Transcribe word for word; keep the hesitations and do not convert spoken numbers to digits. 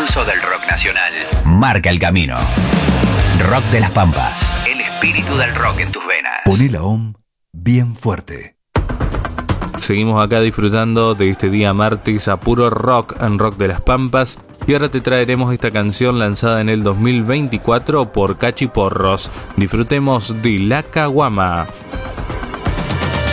impulso del rock nacional. Marca el camino. Rock de las Pampas. El espíritu del rock en tus venas. Poné la O M bien fuerte. Seguimos acá disfrutando de este día martes a puro rock en Rock de las Pampas. Y ahora te traeremos esta canción lanzada en el dos mil veinticuatro por Cachiporros. Disfrutemos de La Caguama.